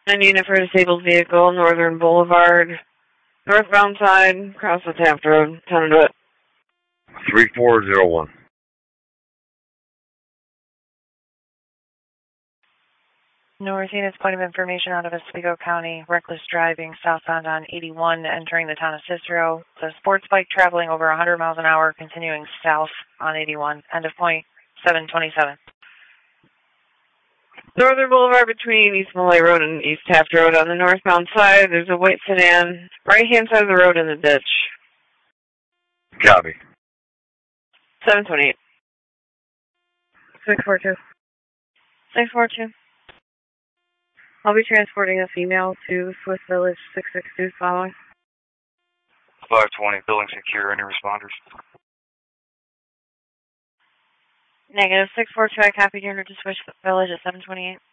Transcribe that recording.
An unit for a disabled vehicle, Northern Boulevard, northbound side, across the Taft Road. 10 to it. 3401. North unit's point of information out of Oswego County, reckless driving southbound on 81 entering the town of Cicero. The sports bike traveling over 100 miles an hour continuing south on 81. End of point 727. Northern Boulevard between East Malay Road and East Taft Road. On the northbound side, there's a white sedan. Right-hand side of the road in the ditch. Copy. 728. 642. 642. I'll be transporting a female to Swiss Village 662 following. 520, building secure, any responders? Negative 642, I copied your to Swiss Village at 728.